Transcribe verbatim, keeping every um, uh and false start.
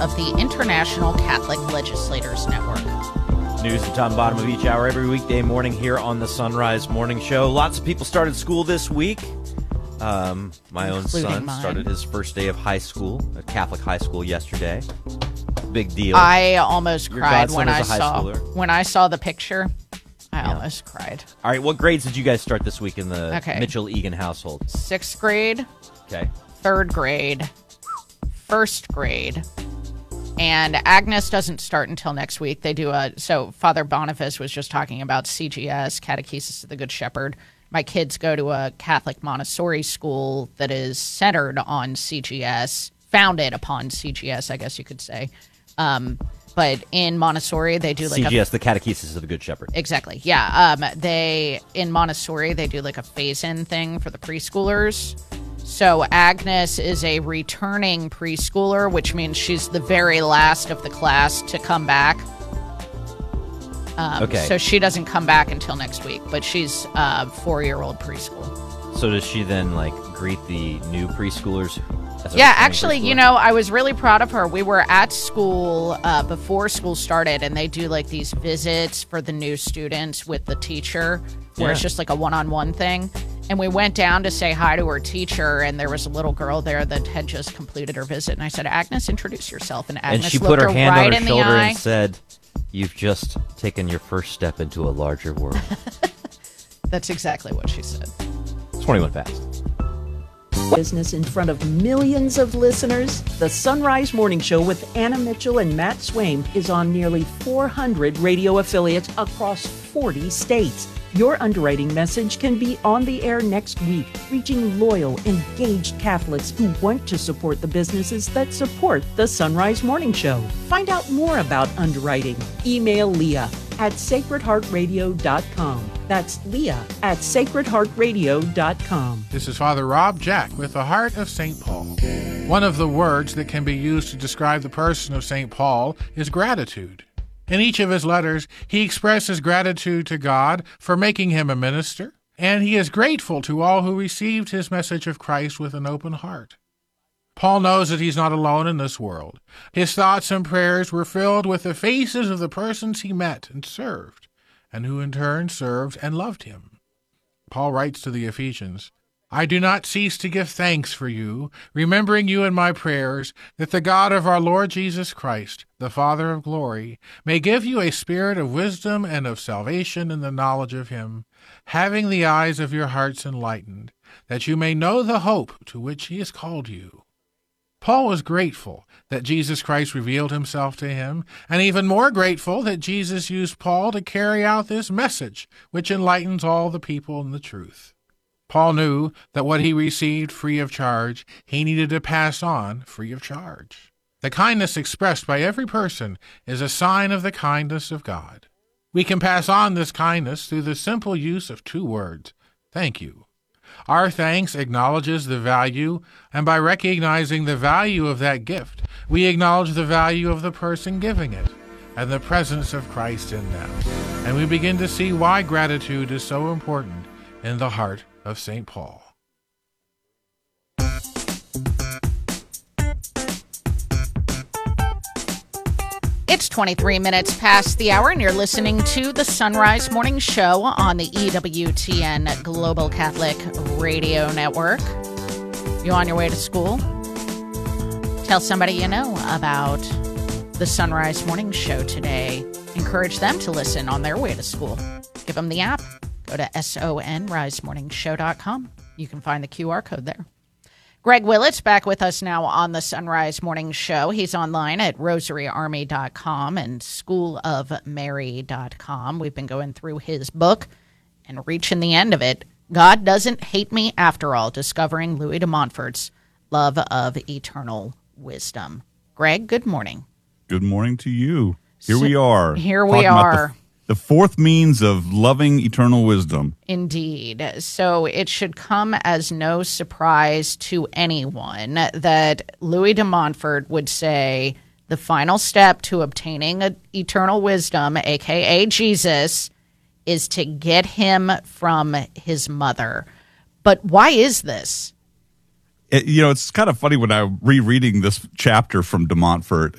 of the International Catholic Legislators Network. News at the top and bottom of each hour every weekday morning here on the Sunrise Morning Show. Lots of people started school this week. Um, my Including own son mine. started his first day of high school at Catholic high school yesterday. Big deal. I almost Your cried godson when is I a high saw schooler. when I saw the picture. I Yeah. almost cried. All right, what grades did you guys start this week in the Okay. Mitchell-Egan household? Sixth grade, Okay. third grade, first grade, and Agnes doesn't start until next week. They do a so Father Boniface was just talking about C G S, Catechesis of the Good Shepherd. My kids go to a Catholic Montessori school that is centered on C G S, founded upon C G S, I guess you could say. Um, but in Montessori, they do like C G S, a the Catechesis of the Good Shepherd. Exactly. Yeah. Um, they in Montessori they do like a phase-in thing for the preschoolers. So Agnes is a returning preschooler, which means she's the very last of the class to come back. Um, Okay. So she doesn't come back until next week, but she's a four-year-old preschool. So does she then, like, greet the new preschoolers? as a Yeah, returning actually, you preschooler? know, I was really proud of her. We were at school uh, before school started, and they do like these visits for the new students with the teacher, where it's Yeah. just like a one-on-one thing. And we went down to say hi to her teacher, and there was a little girl there that had just completed her visit. And I said, "Agnes, introduce yourself." And Agnes And she looked put her hand right on her in shoulder the eye. and said, "You've just taken your first step into a larger world." That's exactly what she said. twenty-one fast. Business in front of millions of listeners. The Sunrise Morning Show with Anna Mitchell and Matt Swaim is on nearly four hundred radio affiliates across forty states. Your underwriting message can be on the air next week, reaching loyal, engaged Catholics who want to support the businesses that support the Sunrise Morning Show. Find out more about underwriting. Email Leah at sacred heart radio dot com. That's Leah at sacred heart radio dot com. This is Father Rob Jack with the Heart of Saint Paul. One of the words that can be used to describe the person of Saint Paul is gratitude. In each of his letters, he expresses gratitude to God for making him a minister, and he is grateful to all who received his message of Christ with an open heart. Paul knows that he's not alone in this world. His thoughts and prayers were filled with the faces of the persons he met and served, and who in turn served and loved him. Paul writes to the Ephesians, "I do not cease to give thanks for you, remembering you in my prayers, that the God of our Lord Jesus Christ, the Father of glory, may give you a spirit of wisdom and of salvation in the knowledge of him, having the eyes of your hearts enlightened, that you may know the hope to which he has called you." Paul was grateful that Jesus Christ revealed himself to him, and even more grateful that Jesus used Paul to carry out this message, which enlightens all the people in the truth. Paul knew that what he received free of charge, he needed to pass on free of charge. The kindness expressed by every person is a sign of the kindness of God. We can pass on this kindness through the simple use of two words, thank you. Our thanks acknowledges the value, and by recognizing the value of that gift, we acknowledge the value of the person giving it and the presence of Christ in them. And we begin to see why gratitude is so important in the heart of Saint Paul. It's twenty-three minutes past the hour, and you're listening to the Sunrise Morning Show on the E W T N Global Catholic Radio Network. You on your way to school? Tell somebody you know about the Sunrise Morning Show today. Encourage them to listen on their way to school. Give them the app. Go to sonrise morning show dot com. You can find the Q R code there. Greg Willits back with us now on the Sunrise Morning Show. He's online at rosary army dot com and school of mary dot com. We've been going through his book and reaching the end of it. God Doesn't Hate Me After All, Discovering Louis de Montfort's Love of Eternal Wisdom. Greg, good morning. Good morning to you. Here So- we are. Here we talking about are. The, the fourth means of loving eternal wisdom. Indeed. So it should come as no surprise to anyone that Louis de Montfort would say the final step to obtaining a, eternal wisdom, a k a. Jesus, is to get him from his mother. But why is this? It, you know, it's kind of funny when I'm rereading this chapter from de Montfort,